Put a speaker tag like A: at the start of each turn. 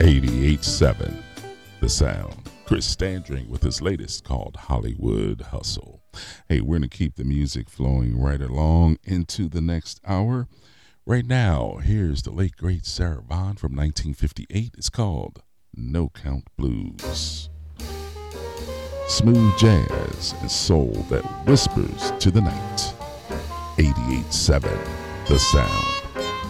A: 88.7 The Sound. Chris Standring with his latest called Hollywood Hustle. Hey, we're going to keep the music flowing right along into the next hour. Right now, here's the late, great Sarah Vaughan from 1958. It's called No Count Blues. Smooth jazz and soul that whispers to the night. 88.7 The Sound.